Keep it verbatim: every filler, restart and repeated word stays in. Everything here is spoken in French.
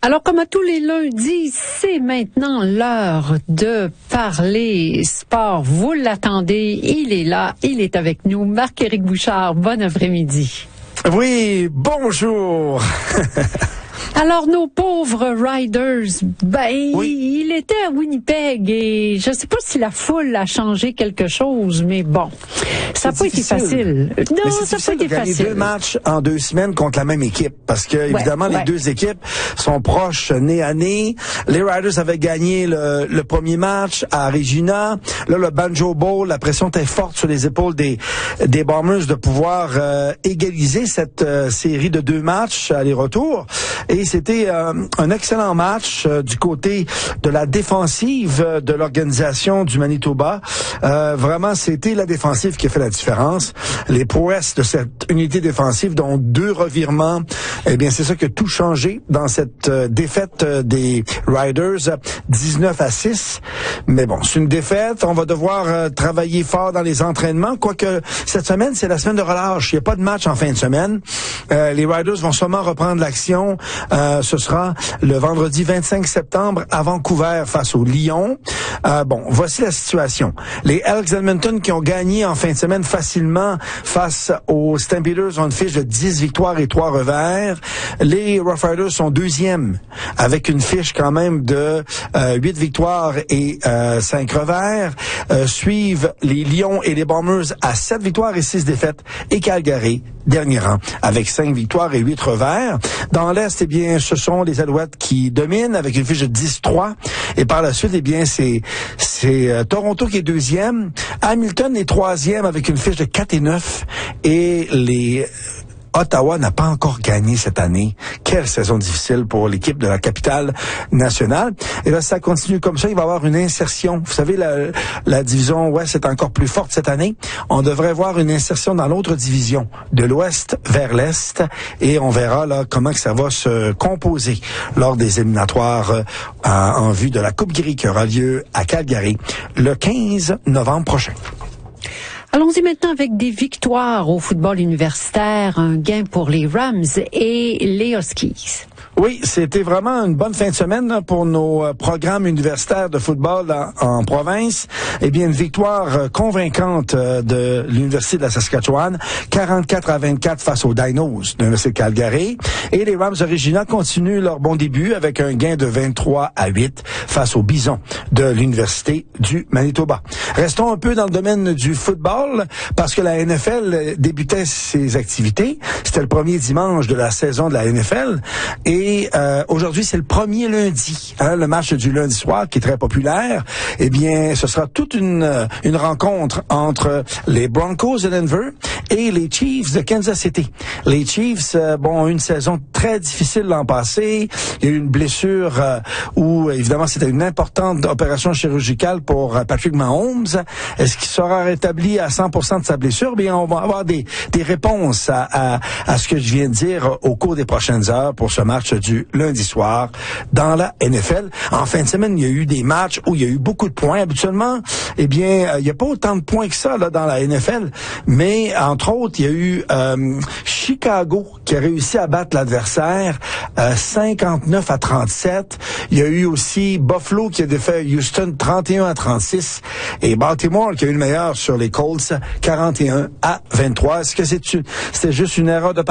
Alors, comme à tous les lundis, c'est maintenant l'heure de parler sport. Vous l'attendez, il est là, il est avec nous. Marc-Éric Bouchard, bon après-midi. Oui, bonjour. Alors, nos pauvres Riders, ben, oui. il était à Winnipeg et je ne sais pas si la foule a changé quelque chose, mais bon, ça n'a pas été facile. Non, mais ça n'a pas été de gagner facile. deux matchs en deux semaines contre la même équipe, parce que, évidemment, ouais. les deux équipes sont proches nez à nez. Les Riders avaient gagné le, le premier match à Regina. Là, le Banjo Bowl, la pression était forte sur les épaules des, des Bombers de pouvoir euh, égaliser cette euh, série de deux matchs aller-retour. Et c'était euh, un excellent match euh, du côté de la défensive de l'organisation du Manitoba. Euh, vraiment, c'était la défensive qui a fait la différence. Les prouesses de cette unité défensive, dont deux revirements, eh bien, c'est ça qui a tout changé dans cette euh, défaite euh, des Riders, dix-neuf à six. Mais bon, c'est une défaite. On va devoir euh, travailler fort dans les entraînements. Quoique, cette semaine, c'est la semaine de relâche. Il n'y a pas de match en fin de semaine. Euh, les Riders vont sûrement reprendre l'action. Euh, ce sera le vendredi vingt-cinq septembre à Vancouver face au Lions. Euh, bon, voici la situation. Les Elks Edmonton qui ont gagné en fin de semaine facilement face aux Stampeders ont une fiche de dix victoires et trois revers. Les Rough Riders sont deuxièmes avec une fiche quand même de euh, huit victoires et euh, cinq revers. Euh, suivent les Lions et les Bombers à sept victoires et six défaites et Calgary, dernier rang, avec cinq victoires et huit revers. Dans l'Est, eh bien, ce sont les Alouettes qui dominent avec une fiche de dix trois. Et par la suite, eh bien, c'est c'est euh, Toronto qui est deuxième. Hamilton est troisième avec une fiche de quatre et neuf. Et les Ottawa n'a pas encore gagné cette année. Quelle saison difficile pour l'équipe de la capitale nationale. Et là, ça continue comme ça. Il va y avoir une insertion. Vous savez, la, la division Ouest est encore plus forte cette année. On devrait voir une insertion dans l'autre division, de l'Ouest vers l'Est. Et on verra là comment que ça va se composer lors des éliminatoires euh, en vue de la Coupe Grey qui aura lieu à Calgary le quinze novembre prochain. Allons-y maintenant avec des victoires au football universitaire, un gain pour les Rams et les Huskies. Oui, c'était vraiment une bonne fin de semaine pour nos euh, programmes universitaires de football en, en province. Eh bien, une victoire euh, convaincante euh, de l'Université de la Saskatchewan, quarante-quatre à vingt-quatre face aux Dinos de l'Université de Calgary. Et les Rams de Regina continuent leur bon début avec un gain de vingt-trois à huit face aux Bisons de l'Université du Manitoba. Restons un peu dans le domaine du football parce que la N F L débutait ses activités. C'était le premier dimanche de la saison de la N F L. Et Et euh, aujourd'hui, c'est le premier lundi, hein, le match du lundi soir qui est très populaire. Eh bien, ce sera toute une une rencontre entre les Broncos de Denver et les Chiefs de Kansas City. Les Chiefs, euh, bon, ont eu une saison très difficile l'an passé. Il y a eu une blessure euh, où, évidemment, c'était une importante opération chirurgicale pour euh, Patrick Mahomes. Est-ce qu'il sera rétabli à cent pour cent de sa blessure? Bien, on va avoir des des réponses à, à à ce que je viens de dire au cours des prochaines heures pour ce match du lundi soir dans la N F L. En fin de semaine, il y a eu des matchs où il y a eu beaucoup de points. Habituellement, eh bien, euh, il n'y a pas autant de points que ça là dans la N F L, mais entre autres, il y a eu euh, Chicago qui a réussi à battre l'adversaire euh, cinquante-neuf à trente-sept. Il y a eu aussi Buffalo qui a défait Houston trente et un à trente-six et Baltimore qui a eu le meilleur sur les Colts quarante et un à vingt-trois. Est-ce que c'est c'était juste une erreur de